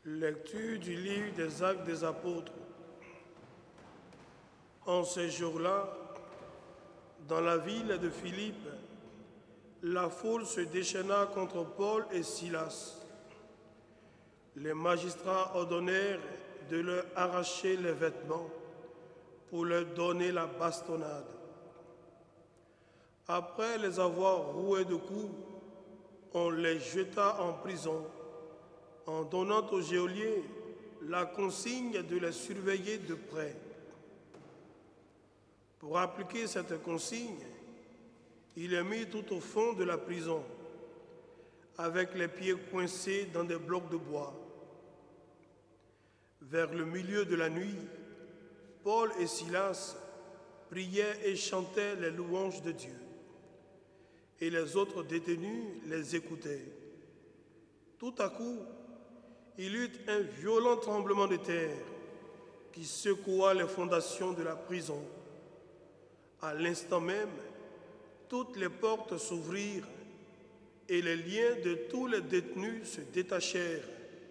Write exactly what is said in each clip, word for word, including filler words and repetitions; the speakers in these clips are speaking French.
Lecture du livre des Actes des Apôtres. En ces jours-là, dans la ville de Philippe, la foule se déchaîna contre Paul et Silas. Les magistrats ordonnèrent de leur arracher les vêtements pour leur donner la bastonnade. Après les avoir roués de coups, on les jeta en prison, en donnant au geôlier la consigne de les surveiller de près. Pour appliquer cette consigne, il est mis tout au fond de la prison, avec les pieds coincés dans des blocs de bois. Vers le milieu de la nuit, Paul et Silas priaient et chantaient les louanges de Dieu, et les autres détenus les écoutaient. Tout à coup, il y eut un violent tremblement de terre qui secoua les fondations de la prison. À l'instant même, toutes les portes s'ouvrirent et les liens de tous les détenus se détachèrent.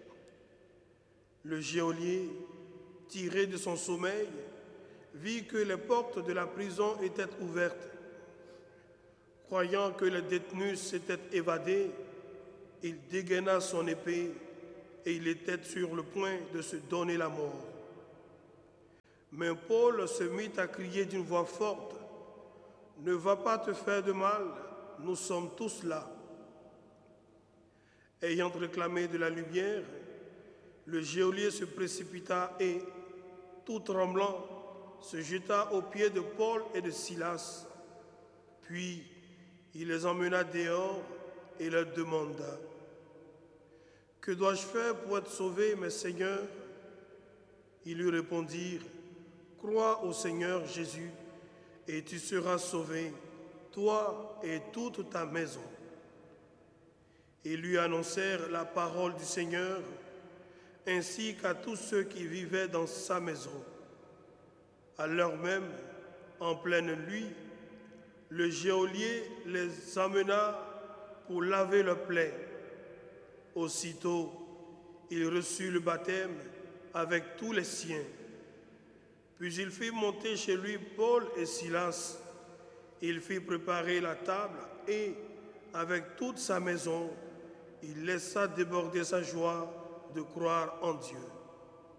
Le geôlier, tiré de son sommeil, vit que les portes de la prison étaient ouvertes. Croyant que les détenus s'étaient évadés, il dégaina son épée et il était sur le point de se donner la mort. Mais Paul se mit à crier d'une voix forte, « Ne va pas te faire de mal, nous sommes tous là. » Ayant réclamé de la lumière, le geôlier se précipita et, tout tremblant, se jeta aux pieds de Paul et de Silas. Puis, il les emmena dehors et leur demanda, « Que dois-je faire pour être sauvé, mes seigneurs ?» Ils lui répondirent, « Crois au Seigneur Jésus, et tu seras sauvé, toi et toute ta maison. » Ils lui annoncèrent la parole du Seigneur, ainsi qu'à tous ceux qui vivaient dans sa maison. À l'heure même, en pleine nuit, le geôlier les amena pour laver leurs plaies. Aussitôt, il reçut le baptême avec tous les siens. Puis il fit monter chez lui Paul et Silas. Il fit préparer la table et, avec toute sa maison, il laissa déborder sa joie de croire en Dieu.